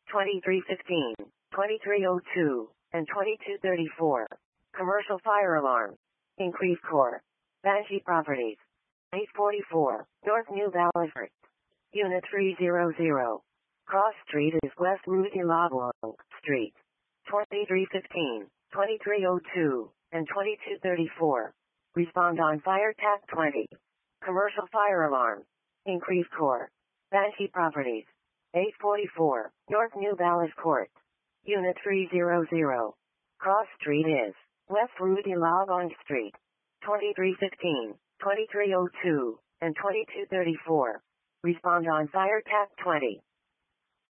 2315, 2302, and 2234. Commercial fire alarm. Increased core. Banshee Properties. 844, North New Ballyford. Unit 300. Cross Street is West Rudy Lobwell Street. 2315, 2302, and 2234. Respond on fire TAC 20. Commercial fire alarm. Increased core. Banshee Properties. 844, North New Ballas Court. Unit 300. Cross Street is West Rudy Lobwell Street. 2315, 2302, and 2234. Respond on fire TAC 20.